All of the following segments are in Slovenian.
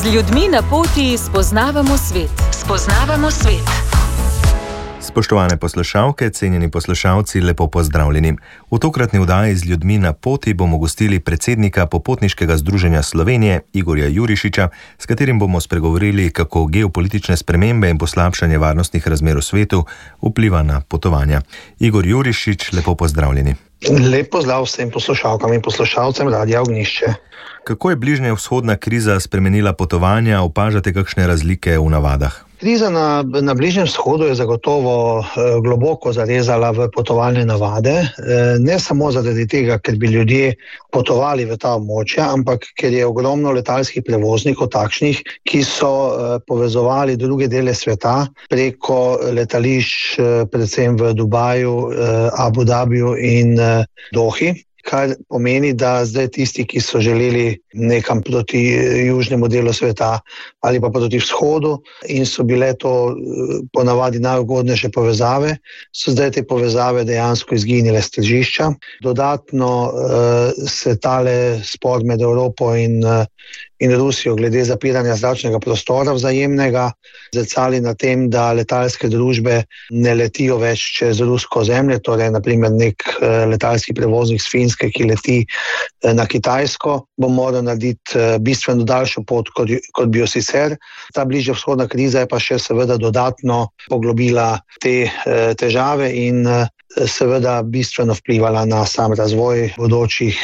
Z ljudmi na poti spoznavamo svet. Spoštovane poslušalke, cenjeni poslušalci, lepo pozdravljeni. V tokratni oddaji Z ljudmi na poti bomo gostili predsednika Popotniškega združenja Slovenije, Igorja Jurišiča, s katerim bomo spregovorili, kako geopolitične spremembe in poslabšanje varnostnih razmer v svetu vpliva na potovanja. Igor Jurišič, lepo pozdravljeni. Lep pozdrav vsem poslušalkam in poslušalcem Radia Ognjišče. Kako je bližnjevzhodna kriza spremenila potovanja? Opažate kakšne razlike v navadah? Kriza na Bližnjem vzhodu je zagotovo globoko zarezala v potovalne navade, ne samo zaradi tega, ker bi ljudje potovali v ta območja, ampak ker je ogromno letalskih prevoznikov takšnih, ki so povezovali druge dele sveta preko letališč, predvsem v Dubaju, Abu Dhabiju in Dohi. Kar pomeni, da zdaj tisti, ki so želeli nekam proti južnemu delu sveta ali pa proti vzhodu in so bile to ponavadi najugodnejše povezave, so zdaj te povezave dejansko izginile s tržišča. Dodatno se tale spor med Evropo in Rusijo glede zapiranja zračnega prostora vzajemnega zrcali na tem, da letalske družbe ne letijo več čez rusko zemljo, torej naprimer nek letalski prevoznik s Finske, ki leti na Kitajsko, bo moral narediti bistveno daljšo pot, kot bi jo sicer. Ta bližnja vzhodna kriza je pa še seveda dodatno poglobila te težave in seveda bistveno vplivala na sam razvoj bodočih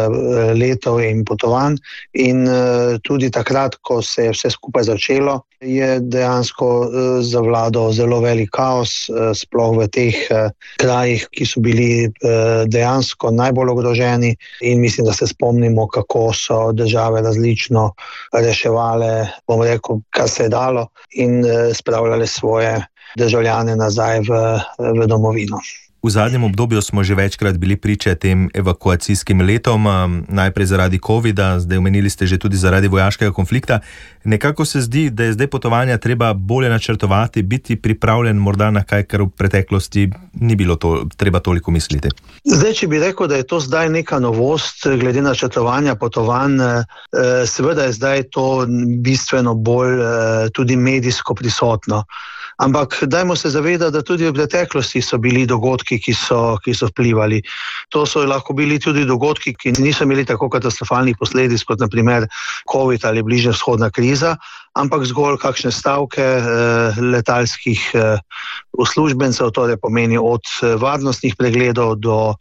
letov in potovanj. In tudi takrat, ko se je vse skupaj začelo, je dejansko zavladal zelo velik kaos, sploh v teh krajih, ki so bili dejansko najbolj ogroženi, in mislim, da se spomnimo, kako so države različno reševale, bom rekel, kar se je dalo, in spravljale svoje državljane nazaj v domovino. V zadnjem obdobju smo že večkrat bili priče tem evakuacijskim letom, najprej zaradi covida, zdaj omenili ste že tudi zaradi vojaškega konflikta. Nekako se zdi, da je zdaj potovanja treba bolje načrtovati, biti pripravljen morda na kaj, kar v preteklosti ni bilo treba toliko misliti. Zdaj, če bi rekel, da je to zdaj neka novost glede načrtovanja potovanj, seveda je zdaj to bistveno bolj tudi medijsko prisotno. Ampak dajmo se zavedati, da tudi v preteklosti so bili dogodki, ki so vplivali. To so lahko bili tudi dogodki, ki niso imeli tako katastrofalnih posledic kot na primer COVID ali bližnjevzhodna kriza, ampak zgolj kakšne stavke letalskih uslužbencev, torej pomeni od varnostnih pregledov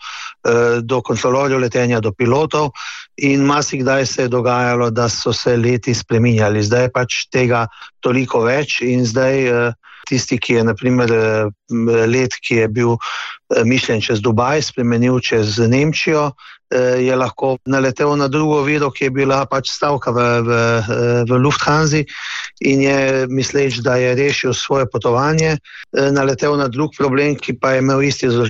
do kontrolorjev letenja, do pilotov, in marsikdaj se je dogajalo, da so se leti spreminjali. Zdaj je pač tega toliko več in zdaj tisti, ki je naprimer let, ki je bil mišljen čez Dubaj, spremenil čez Nemčijo, je lahko naletel na drugo oviro, ki je bila pač stavka v Lufthansi, in je, misleč, da je rešil svoje potovanje, naletel na drug problem, ki pa je imel isti